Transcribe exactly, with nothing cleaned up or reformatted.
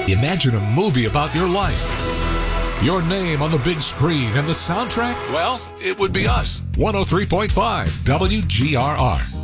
Imagine a movie about your life. Your name on the big screen and the soundtrack? Well, it would be us. one oh three point five W G R R.